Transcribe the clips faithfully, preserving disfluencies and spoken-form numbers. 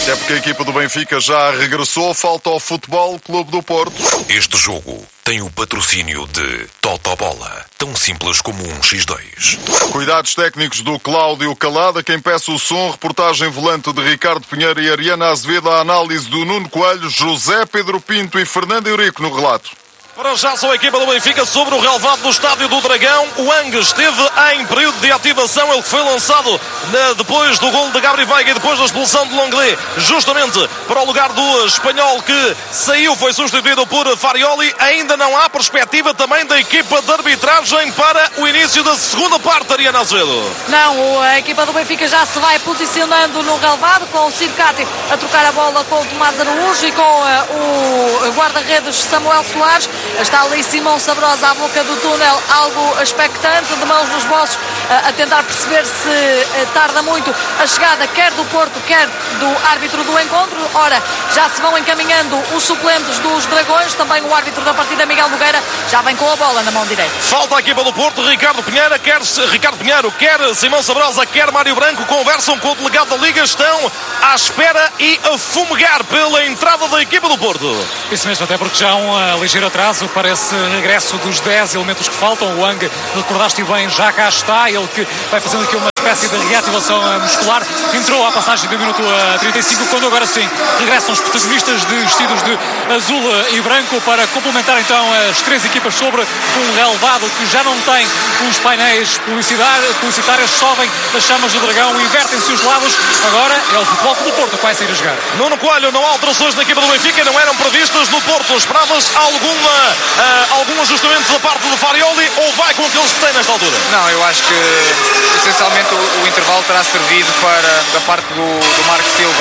É porque a equipa do Benfica já regressou, falta ao Futebol Clube do Porto. Este jogo tem o patrocínio de Totobola, tão simples como um xis dois. Cuidados técnicos do Cláudio Calada, quem peça o som, reportagem volante de Ricardo Pinheiro e Ariana Azevedo, a análise do Nuno Coelho, José Pedro Pinto e Fernando Eurico no relato. Para já só a equipa do Benfica sobre o relvado do Estádio do Dragão. O Ang esteve em período de ativação, ele foi lançado na, depois do gol de Gabri Veiga e depois da expulsão de Longley, justamente para o lugar do espanhol que saiu, foi substituído por Farioli. Ainda não há perspectiva também da equipa de arbitragem para o início da segunda parte, Ariana Azevedo. Não, a equipa do Benfica já se vai posicionando no relvado, com o Circati a trocar a bola com o Tomás Araújo e com uh, o guarda-redes Samuel Soares. Está ali Simão Sabrosa à boca do túnel, algo expectante, de mãos nos bolsos, a tentar perceber se tarda muito a chegada quer do Porto, quer do árbitro do encontro. Ora, já se vão encaminhando os suplentes dos Dragões, também o árbitro da partida, Miguel Nogueira, já vem com a bola na mão direita. Falta a equipa do Porto, Ricardo Pinheiro, quer Ricardo Pinheiro, quer Simão Sabrosa, quer Mário Branco, conversam com o delegado da Liga, estão à espera e a fumegar pela entrada da equipa do Porto. Isso mesmo, até porque já há um uh, ligeiro atraso para esse regresso dos dez elementos que faltam. O Ang, recordaste bem, já cá está, ele que vai fazendo aqui uma espécie de reativação muscular, entrou à passagem do minuto trinta e cinco, quando agora sim regressam os protagonistas de vestidos de azul e branco para complementar então as três equipas sobre um relevado que já não tem os painéis publicitários, sobem as chamas do Dragão, invertem-se os lados. Agora é o Futebol Clube do Porto que vai sair a jogar. Nuno Coelho, não há alterações na equipa do Benfica, não eram previstas no Porto. Esperavas alguma, uh, algum ajustamento da parte do Farioli ou vai com aqueles que tem nesta altura? Não, eu acho que essencialmente o, o intervalo terá servido para, da parte do, do Marco Silva,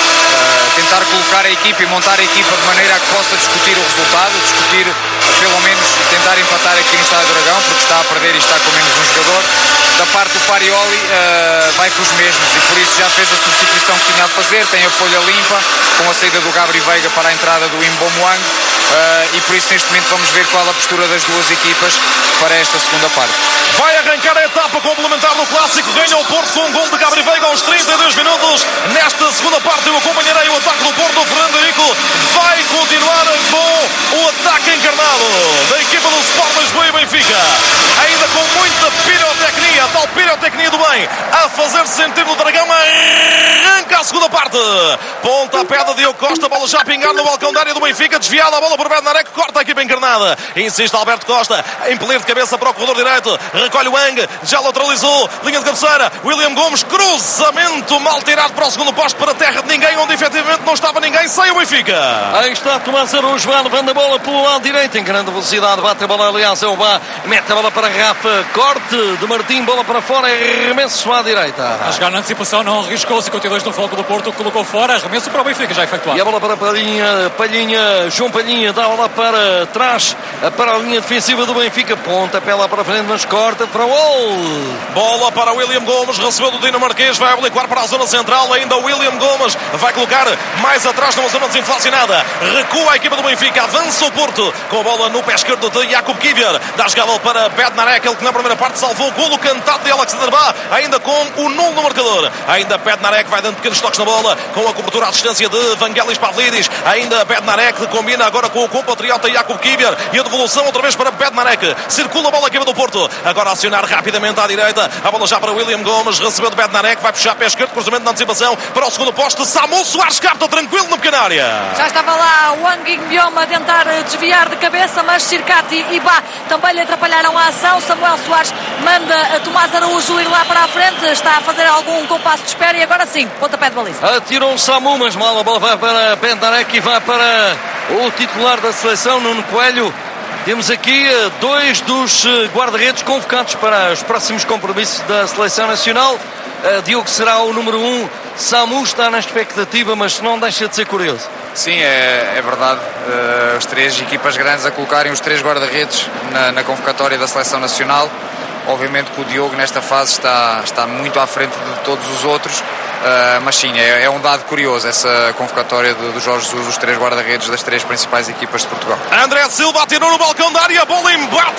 uh, tentar colocar a equipa e montar a equipa de maneira a que possa discutir o resultado, discutir pelo menos tentar empatar aqui no Estádio do Dragão, porque está a perder e está com menos um jogador. Da parte do Farioli uh, vai com os mesmos e por isso já fez a substituição que tinha a fazer, tem a folha limpa com a saída do Gabri Veiga para a entrada do Mbomwang, uh, e por isso neste momento vamos ver qual a postura das duas equipas para esta segunda parte. Vai arrancar a etapa complementar do Clássico, ganha o Porto com um gol de Gabri Veiga aos trinta e dois minutos. Nesta segunda parte eu acompanharei o ataque do Porto. O Fernando Henrique vai continuar com o ataque encarnado da equipa do Sport Lisboa e Benfica, ainda com muita pirotecnia, a tal pirotecnia do bem a fazer-se sentir no Dragão. Arranca a segunda parte, ponta a pé de Diogo Costa, bola já a pingar no balcão da área do Benfica, desviada a bola por Bednarek, corta a equipa encarnada, insiste Alberto Costa, impelir de cabeça para o corredor direito, recolhe o Ang, já lateralizou, linha de cabeceira, William Gomes, cruzamento mal tirado para o segundo posto, para a terra de ninguém, onde efetivamente não estava ninguém, sai o Benfica. Aí está Tomás Araújo, vai levando a bola pelo lado direito, em grande velocidade, bate a bola, aliás, é o Bá, mete a bola para a Rafa, corte de Martim, bola para fora, arremesso à direita. A jogar na antecipação, não arriscou, cinquenta e dois do Foco do Porto, colocou fora, arremesso para o Benfica, já efetuado. E a bola para Palhinha, Palhinha, João Palhinha, dá a bola para trás, para a linha defensiva do Benfica, ponta, pé lá para frente, mas corta para o gol. Bola para William Gomes, recebeu do dinamarquês, vai obliquar para a zona central, ainda o William Gomes vai colocar mais atrás numa zona desinflacionada, recua a equipa do Benfica, avança o Porto, com a bola no pé esquerdo de Jakub Kivier, dá a jogada para Bednarek, ele que na primeira parte salvou o golo cantado de Alexander Bá, ainda com o nulo no marcador, ainda Bednarek vai dando pequenos toques na bola, com a cobertura à distância de Vangelis Pavlidis, ainda Bednarek combina agora com o compatriota Jakub Kivier, e a devolução outra vez para Bednarek, circula a bola aqui do Porto, agora a acionar rapidamente à direita, a bola já para William Gomes, recebeu de Bednarek, vai puxar pé esquerdo, cruzamento na antecipação para o segundo posto, Samu Soares capta tranquilo na pequena área. Já estava lá o Wang Bioma a tentar desviar de cabeça, mas Circati e Bá também lhe atrapalharam a ação. Samuel Soares manda a Tomás Araújo ir lá para a frente, está a fazer algum compasso de espera e agora sim, pontapé de baliza. Atirou o Samu, mas mal a bola vai para Bednarek e vai para o titular da seleção, Nuno Coelho. Temos aqui dois dos guarda-redes convocados para os próximos compromissos da Seleção Nacional. Uh, Diogo será o número um, Samu está na expectativa, mas não deixa de ser curioso. Sim, é, é verdade. Uh, as três equipas grandes a colocarem os três guarda-redes na, na convocatória da Seleção Nacional. Obviamente que o Diogo nesta fase está, está muito à frente de todos os outros, Uh, mas sim, é, é um dado curioso essa convocatória do, do Jorge Jesus, os três guarda-redes das três principais equipas de Portugal. André Silva atirou no balcão da área, a bola embate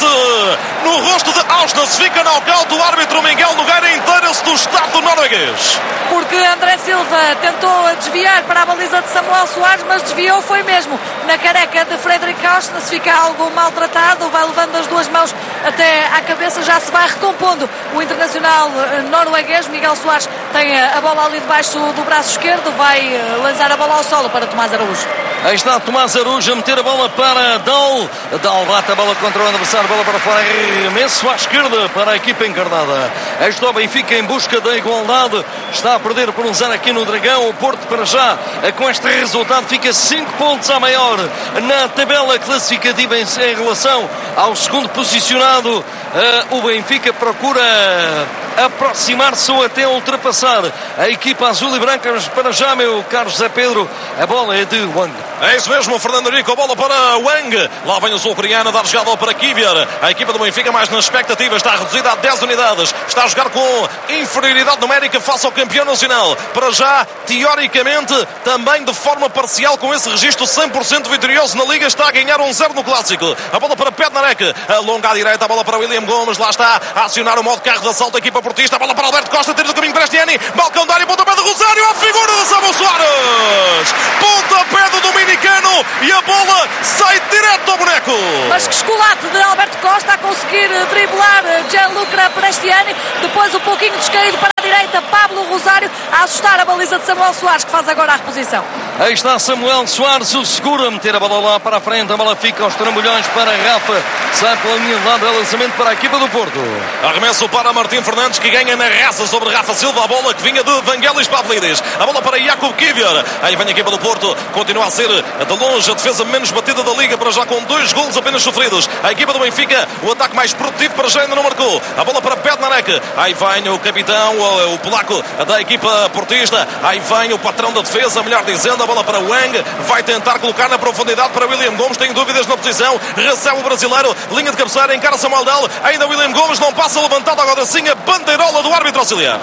no rosto de Ausnes, fica nocaute o árbitro Miguel Nogueira, inteira-se do estado norueguês. Porque André Silva tentou desviar para a baliza de Samuel Soares, mas desviou foi mesmo na careca de Fredrik Ausnes, fica algo maltratado, vai levando as duas mãos até à cabeça, já se vai recompondo o internacional norueguês. Miguel Soares tem a bola ali debaixo do braço esquerdo, vai lançar a bola ao solo para Tomás Araújo. Aí está Tomás Araújo a meter a bola para Dal. Dal bate a bola contra o adversário, bola para fora, arremesso à esquerda para a equipa encarnada. Aí está o Benfica em busca da igualdade, está a perder por um zero aqui no Dragão. O Porto para já, com este resultado, fica cinco pontos a maior na tabela classificativa em, em relação ao segundo posicionado. Uh, o Benfica procura aproximar-se ou até ultrapassar a equipa azul e branca, mas para já, meu caro José Pedro, a bola é de Wang. É isso mesmo, Fernando Henrique, a bola para Wang. Lá vem o sul-coreano a dar jogada para Kivior. A equipa do Benfica mais na expectativa, está reduzida a dez unidades. Está a jogar com inferioridade numérica face ao campeão nacional. Para já, teoricamente, também de forma parcial, com esse registro cem por cento vitorioso na Liga, está a ganhar um zero no Clássico. A bola para Bednarek, alonga à direita, a bola para William Gomes. Lá está a acionar o modo carro de assalto da equipa portista. A bola para Alberto Costa, tira do caminho para Estiani. Balcão da área, pontapé de Rosário, a figura de Samuel Soares. Pontapé do dominicano e a bola sai direto ao boneco. Mas que escolate de Alberto Costa a conseguir driblar Gianluca Prestiani. Depois um pouquinho descaído para a direita, Pablo Rosário a assustar a baliza de Samuel Soares, que faz agora a reposição. Aí está Samuel Soares, o seguro a meter a bola lá para a frente. A bola fica aos trambolhões para Rafa. Sai pela linha de lado, é lançamento para a equipa do Porto. Arremesso para Martim Fernandes, que ganha na raça sobre Rafa Silva. A bola que vinha de Vangelis Pavlidis. A bola para Jakub Kivior. Aí vem a equipa do Porto. Continua a ser de longe a defesa menos batida da Liga, para já com dois golos apenas sofridos. A equipa do Benfica, o ataque mais produtivo para já ainda não marcou. A bola para Bednarek. Aí vem o capitão, o, o polaco da equipa portista. Aí vem o patrão da defesa, melhor dizendo. A bola para Wang. Vai tentar colocar na profundidade para William Gomes. Tem dúvidas na posição. Recebe o brasileiro. Linha de cabeceira, encara Samuel Dal. Ainda William Gomes não passa levantado agora sim a bandeirola do árbitro auxiliar.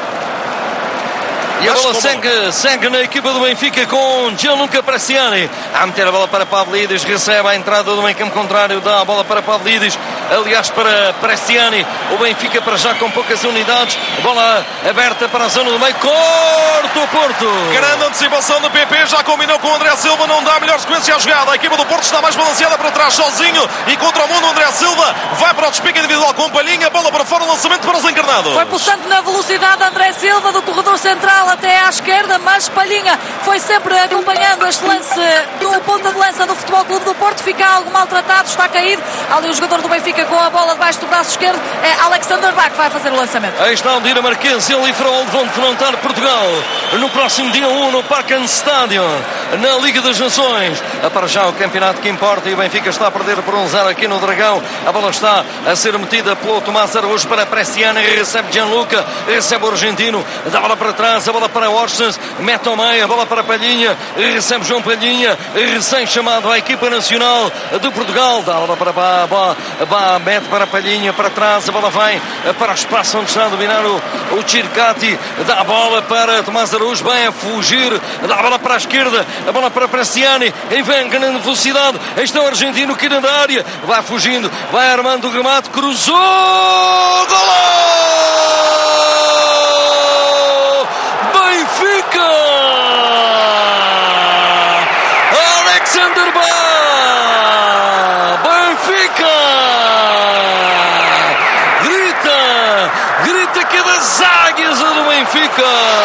E a bola segue, segue na equipa do Benfica com Gianluca Prestiani a meter a bola para Pavlidis, recebe a entrada do meio campo contrário, dá a bola para Pavlidis, aliás para Prestiani. O Benfica para já com poucas unidades, bola aberta para a zona do meio, corta o Porto. Grande antecipação do P P, já combinou com o André Silva, não dá a melhor sequência à jogada. A equipa do Porto está mais balanceada para trás sozinho e contra o mundo. O André Silva vai para o despique individual com Palhinha, bola para fora, lançamento para os encarnados. Foi pulsante na velocidade André Silva do corredor central até à esquerda, mas Palhinha foi sempre acompanhando este lance do ponta de lança do Futebol Clube do Porto. Fica algo maltratado, está caído ali o jogador do Benfica com a bola debaixo do braço esquerdo. É Alexander Bach que vai fazer o lançamento. Aí está o dinamarquês, ele e Frol vão defrontar Portugal no próximo dia um no Parken Stadium, na Liga das Nações. Para já o campeonato que importa, e o Benfica está a perder por um zero aqui no Dragão. A bola está a ser metida pelo Tomás Araújo para Prestiani, recebe Gianluca, recebe o argentino, dá a bola para trás, a bola para Orsens, mete ao meio, a bola para Palhinha, recebe João Palhinha, recém-chamado à equipa nacional de Portugal, dá a bola para Bá, Bá, Bá, mete para Palhinha, para trás, a bola vai para o espaço onde está a dominar o, o Chircati, dá a bola para Tomás Araújo, bem a fugir, dá a bola para a esquerda, a bola para Prestiani, e vem ganhando velocidade, está o argentino que na área, vai fugindo, vai armando o remate, cruzou, golo! Benfica! Alexander Bá! Benfica! Grita! Grita que é das águias do Benfica!